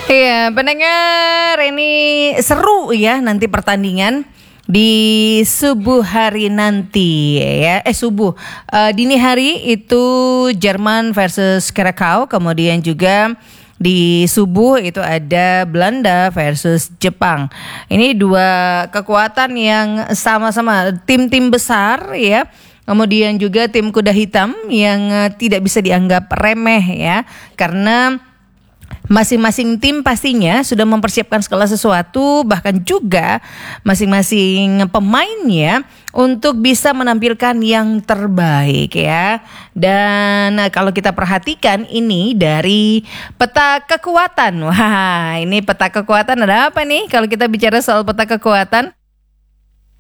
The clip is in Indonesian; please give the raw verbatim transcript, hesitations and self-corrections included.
Iya, pendengar, ini seru ya nanti pertandingan di subuh hari nanti ya. Eh subuh uh, dini hari itu Jerman versus Krakow, kemudian juga di subuh itu ada Belanda versus Jepang. Ini dua kekuatan yang sama-sama tim-tim besar ya. Kemudian juga tim kuda hitam yang uh, tidak bisa dianggap remeh ya, karena masing-masing tim pastinya sudah mempersiapkan segala sesuatu, bahkan juga masing-masing pemainnya untuk bisa menampilkan yang terbaik ya. Dan kalau kita perhatikan ini dari peta kekuatan. Wah, ini peta kekuatan ada apa nih kalau kita bicara soal peta kekuatan?